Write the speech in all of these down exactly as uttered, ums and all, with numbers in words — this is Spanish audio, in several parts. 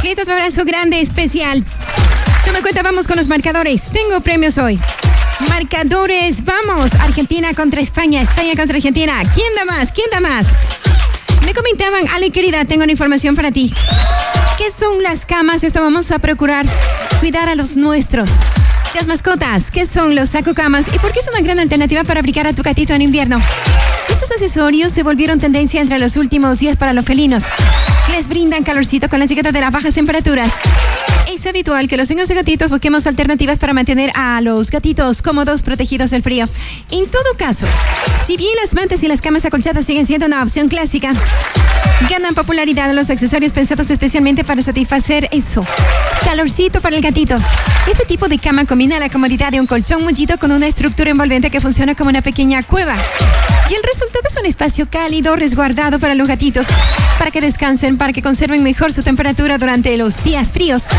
Grito tu abrazo grande, especial. Toma cuenta, vamos con los marcadores. Tengo premios hoy. Marcadores, vamos. Argentina contra España, España contra Argentina. ¿Quién da más? ¿Quién da más? Me comentaban, Ale querida, tengo una información para ti. ¿Qué son las camas? Esto vamos a procurar cuidar a los nuestros. Las mascotas, ¿qué son los sacocamas? ¿Y por qué es una gran alternativa para abrigar a tu gatito en invierno? Estos accesorios se volvieron tendencia entre los últimos días para los felinos. Les brindan calorcito con la llegada de las bajas temperaturas. Es habitual que los dueños de gatitos busquemos alternativas para mantener a los gatitos cómodos, protegidos del frío. En todo caso, si bien las mantas y las camas acolchadas siguen siendo una opción clásica, ganan popularidad los accesorios pensados especialmente para satisfacer eso. Calorcito para el gatito. Este tipo de cama combina la comodidad de un colchón mullido con una estructura envolvente que funciona como una pequeña cueva. Y el resultado es un espacio cálido, resguardado para los gatitos, para que descansen, para que conserven mejor su temperatura durante los días fríos.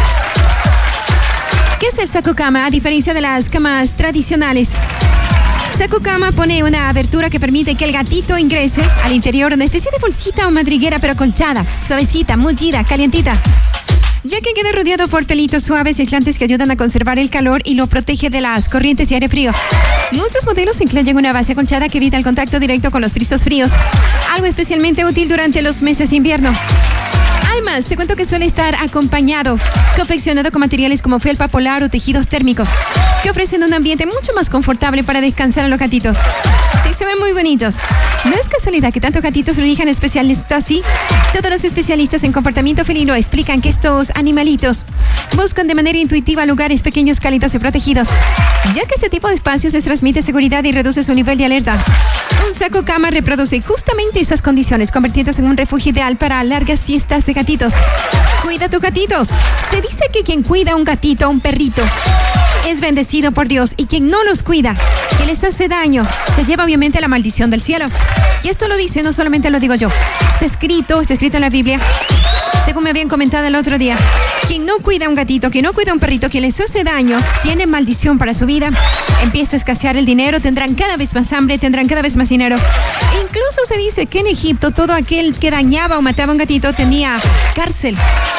¿Qué es el saco cama? A diferencia de las camas tradicionales, saco cama pone una abertura que permite que el gatito ingrese al interior una especie de bolsita o madriguera, pero acolchada, suavecita, mullida, calientita, ya que queda rodeado por pelitos suaves y aislantes que ayudan a conservar el calor y lo protege de las corrientes de aire frío. Muchos modelos incluyen una base acolchada que evita el contacto directo con los frisos fríos, algo especialmente útil durante los meses de invierno. Además, te cuento que suele estar acompañado, confeccionado con materiales como felpa polar o tejidos térmicos, que ofrecen un ambiente mucho más confortable para descansar a los gatitos. Sí, se ven muy bonitos. No es casualidad que tantos gatitos lo elijan especialistas así. Todos los especialistas en comportamiento felino explican que estos animalitos buscan de manera intuitiva lugares pequeños, cálidos y protegidos, ya que este tipo de espacios les transmite seguridad y reduce su nivel de alerta. Un saco cama reproduce justamente esas condiciones, convirtiéndose en un refugio ideal para largas siestas de gatitos. Cuida tus gatitos. Se dice que quien cuida a un gatito, a un perrito, es bendecido por Dios, y quien no los cuida, que les hace daño, se lleva obviamente la maldición del cielo. Y esto lo dice, no solamente lo digo yo, está escrito, está escrito en la Biblia, según me habían comentado el otro día. Quien no cuida a un gatito, quien no cuida a un perrito, quien les hace daño, tiene maldición para su vida, empieza a escasear el dinero, tendrán cada vez más hambre, tendrán cada vez más dinero. E incluso se dice que en Egipto todo aquel que dañaba o mataba a un gatito tenía cárcel.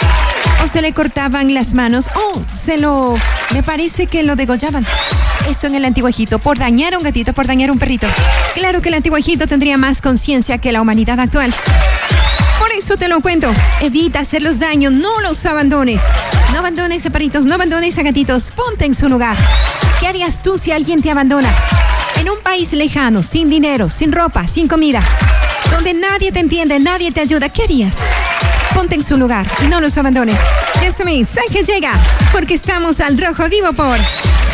O se le cortaban las manos, o se lo, me parece que lo degollaban. Esto en el antiguo Egipto, por dañar a un gatito, por dañar a un perrito. Claro que el antiguo Egipto tendría más conciencia que la humanidad actual. Por eso te lo cuento, evita hacerlos daño, no los abandones. No abandones a perritos, no abandones a gatitos, ponte en su lugar. ¿Qué harías tú si alguien te abandona? En un país lejano, sin dinero, sin ropa, sin comida, donde nadie te entiende, nadie te ayuda, ¿qué harías? Ponte en su lugar y no los abandones. Y este mensaje llega porque estamos al rojo vivo por